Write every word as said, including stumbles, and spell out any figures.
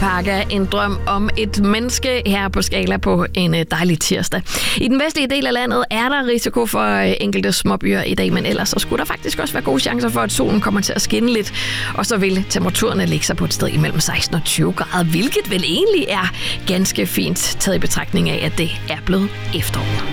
alpaka, en drøm om et menneske her på Skala på en dejlig tirsdag. I den vestlige del af landet er der risiko for enkelte småbyer i dag, men ellers så skulle der faktisk også være gode chancer for, at solen kommer til at skinne lidt. Og så vil temperaturerne ligge sig på et sted imellem seksten og tyve grader, hvilket vel egentlig er ganske fint taget i betragtning af, at det er blevet efterår.